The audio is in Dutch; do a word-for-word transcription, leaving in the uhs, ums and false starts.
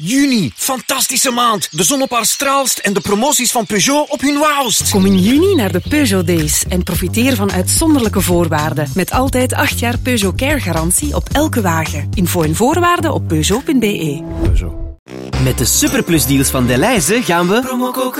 Juni, fantastische maand. De zon op haar straalst en de promoties van Peugeot op hun wauwst. Kom in juni naar de Peugeot Days en profiteer van uitzonderlijke voorwaarden. Met altijd acht jaar Peugeot Care garantie op elke wagen. Info en voorwaarden op peugeot punt be. Peugeot. Met de superplusdeals van Delhaize gaan we... Promo